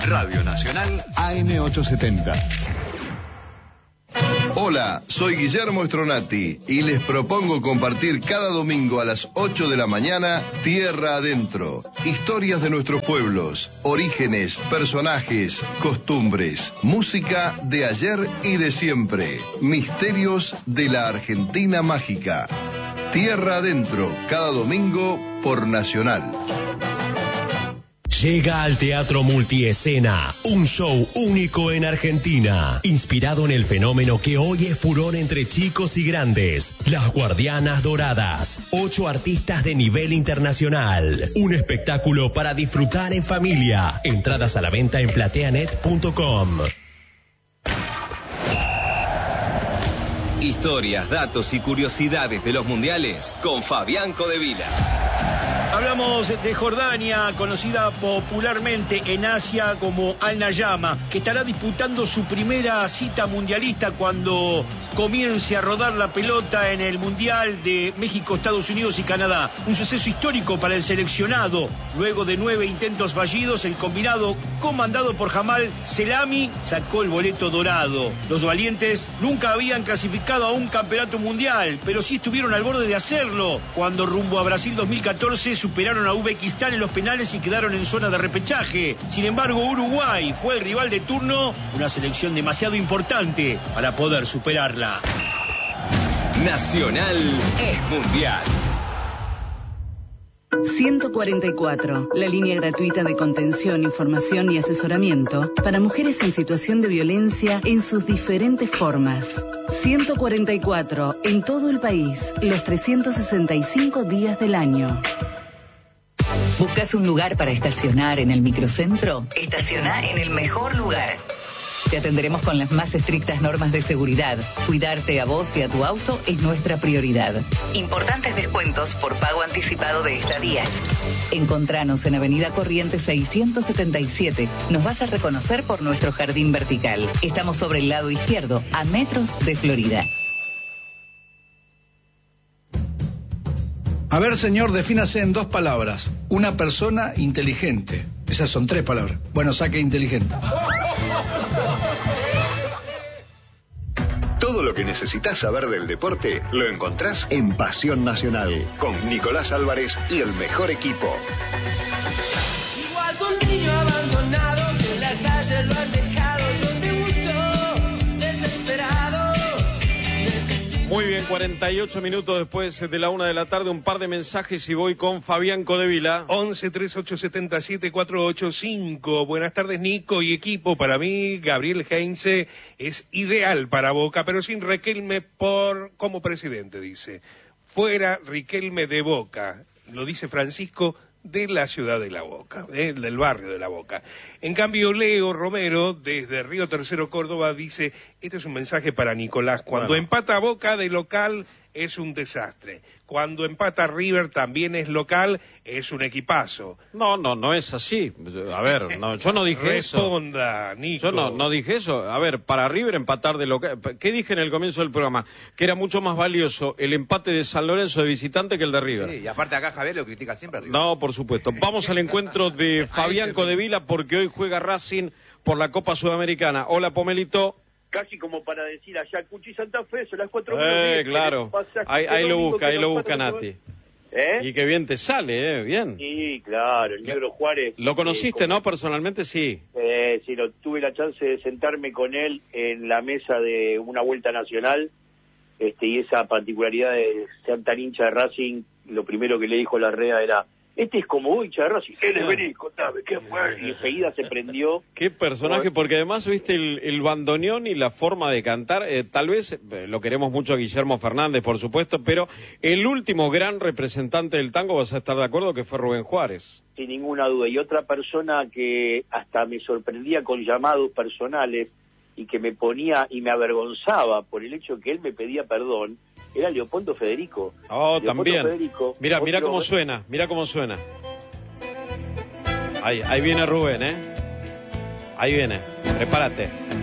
Radio Nacional AM870. Hola, soy Guillermo Stronati y les propongo compartir cada domingo a las 8 de la mañana Tierra Adentro. Historias de nuestros pueblos, orígenes, personajes, costumbres, música de ayer y de siempre, misterios de la Argentina mágica. Tierra Adentro, cada domingo por Nacional. Llega al Teatro Multiescena, un show único en Argentina, inspirado en el fenómeno que hoy es furor entre chicos y grandes, Las Guardianas Doradas, 8 artistas de nivel internacional, un espectáculo para disfrutar en familia, entradas a la venta en plateanet.com. Historias, datos y curiosidades de los mundiales con Fabián Codevila. Hablamos de Jordania, conocida popularmente en Asia como Al Nayama, que estará disputando su primera cita mundialista cuando comience a rodar la pelota en el Mundial de México, Estados Unidos y Canadá. Un suceso histórico para el seleccionado. Luego de 9 intentos fallidos, el combinado comandado por Jamal Selami sacó el boleto dorado. Los valientes nunca habían clasificado a un campeonato mundial, pero sí estuvieron al borde de hacerlo cuando rumbo a Brasil 2014 superaron a Uzbekistán en los penales y quedaron en zona de repechaje. Sin embargo, Uruguay fue el rival de turno, una selección demasiado importante para poder superarla. Nacional es mundial. 144, la línea gratuita de contención, información y asesoramiento para mujeres en situación de violencia en sus diferentes formas. 144, en todo el país, los 365 días del año. ¿Buscas un lugar para estacionar en el microcentro? Estaciona en el mejor lugar. Te atenderemos con las más estrictas normas de seguridad. Cuidarte a vos y a tu auto es nuestra prioridad. Importantes descuentos por pago anticipado de estadías. Encontranos en Avenida Corrientes 677. Nos vas a reconocer por nuestro jardín vertical. Estamos sobre el lado izquierdo, a metros de Florida. A ver, señor, defínase en 2 palabras. Una persona inteligente. Esas son 3 palabras. Bueno, saque inteligente. Todo lo que necesitas saber del deporte lo encontrás en Pasión Nacional con Nicolás Álvarez y el mejor equipo. Igual que un niño abandonado que en la calle lo han dejado, yo te busco desesperado. Muy bien, 48 minutos después de la 1 de la tarde, un par de mensajes y voy con Fabián Codevila. 11-3877-485. Buenas tardes, Nico y equipo. Para mí, Gabriel Heinze es ideal para Boca, pero sin Riquelme como presidente, dice. Fuera Riquelme de Boca, lo dice Francisco de la ciudad de La Boca, del barrio de La Boca. En cambio, Leo Romero, desde Río Tercero, Córdoba, dice, este es un mensaje para Nicolás, cuando empata Boca de local es un desastre, cuando empata River también es local, es un equipazo. No es así. A ver, no, yo no dije eso. Responda, Nico. Yo no dije eso. A ver, para River empatar de local. ¿Qué dije en el comienzo del programa? Que era mucho más valioso el empate de San Lorenzo de visitante que el de River. Sí, y aparte acá Javier lo critica siempre a River. No, por supuesto. Vamos al encuentro de Fabián Codevila porque hoy juega Racing por la Copa Sudamericana. Hola, Pomelito. Casi como para decir allá Cuchi Santa Fe, son las 4:10. Claro, ahí lo busca Nati. Y qué bien te sale, bien. Sí, claro, el Negro Juárez. ¿Lo conociste, no? Personalmente, sí. Sí, tuve la chance de sentarme con él en la mesa de una vuelta nacional, y esa particularidad de ser tan hincha de Racing, lo primero que le dijo Larrea era, este es como vos, hincha de Racing, vení, contame, ¿qué fue? Y enseguida se prendió. Qué personaje, porque además, viste, el bandoneón y la forma de cantar, tal vez, lo queremos mucho a Guillermo Fernández, por supuesto, pero el último gran representante del tango, vas a estar de acuerdo, que fue Rubén Juárez. Sin ninguna duda, y otra persona que hasta me sorprendía con llamados personales, y que me ponía y me avergonzaba por el hecho que él me pedía perdón, era Leopoldo Federico. Leopoldo también. Federico, mira cómo suena, Ahí viene Rubén, Ahí viene, prepárate.